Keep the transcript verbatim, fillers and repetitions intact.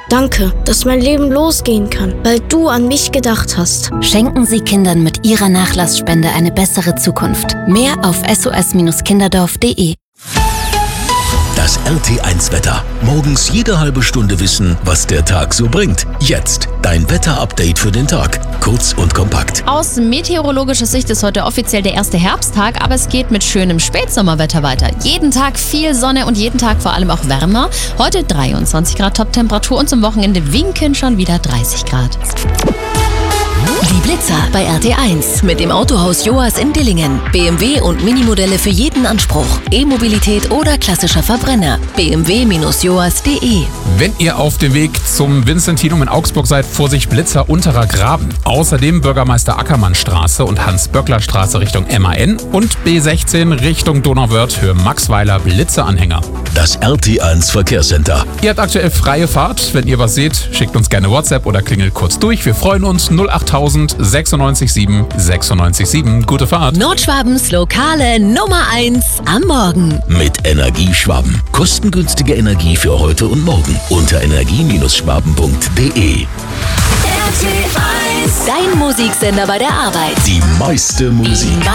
Danke, dass mein Leben losgehen kann, weil du an mich gedacht hast. Schenken Sie Kindern mit Ihrer Nachlassspende eine bessere Zukunft. Mehr auf s o s kinderdorf punkt d e. Das R T eins Wetter. Morgens jede halbe Stunde wissen, was der Tag so bringt. Jetzt dein Wetter-Update für den Tag. Kurz und kompakt. Aus meteorologischer Sicht ist heute offiziell der erste Herbsttag, aber es geht mit schönem Spätsommerwetter weiter. Jeden Tag viel Sonne und jeden Tag vor allem auch wärmer. Heute dreiundzwanzig Grad Top-Temperatur und zum Wochenende winken schon wieder dreißig Grad. Die Blitzer bei R T eins mit dem Autohaus Joas in Dillingen. B M W und Minimodelle für jeden Anspruch. E-Mobilität oder klassischer Verbrenner. b m w Joas punkt d e. Wenn ihr auf dem Weg zum Vincentinum in Augsburg seid, Vorsicht Blitzer unterer Graben. Außerdem Bürgermeister Ackermannstraße und Hans-Böckler-Straße Richtung M A N und B sechzehn Richtung Donauwörth für Maxweiler Blitzeranhänger. Das R T eins Verkehrscenter. Ihr habt aktuell freie Fahrt. Wenn ihr was seht, schickt uns gerne WhatsApp oder klingelt kurz durch. Wir freuen uns. null achttausend sechsundneunzig sieben sechsundneunzig sieben. Gute Fahrt. Nordschwabens lokale Nummer eins am Morgen. Mit Energieschwaben. Kostengünstige Energie für heute und morgen. Unter energie schwaben punkt d e. R T eins. Dein Musiksender bei der Arbeit. Die meiste Musik. Die